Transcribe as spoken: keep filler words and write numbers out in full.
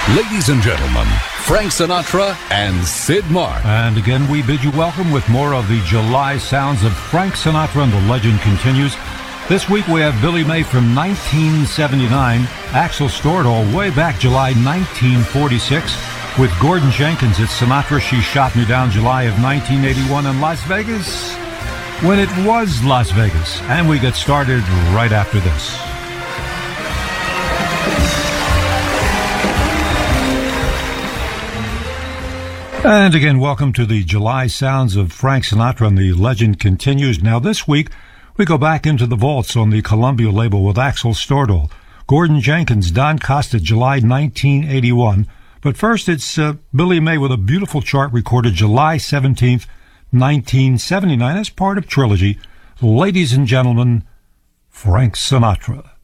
Ladies and gentlemen, Frank Sinatra and Sid Mark. And again, we bid you welcome with more of the July sounds of Frank Sinatra, and the legend continues. This week we have Billy May from nineteen seventy-nine, Axel Stordahl way back July nineteen forty-six, with Gordon Jenkins, it's Sinatra, She Shot Me Down, July of nineteen eighty-one in Las Vegas, when it was Las Vegas. And we get started right after this. And again, welcome to the July sounds of Frank Sinatra, and the legend continues. Now this week, we go back into the vaults on the Columbia label with Axel Stordahl, Gordon Jenkins, Don Costa, July nineteen eighty-one. But first, it's uh, Billy May with a beautiful chart recorded July seventeenth, nineteen seventy-nine as part of Trilogy. Ladies and gentlemen, Frank Sinatra.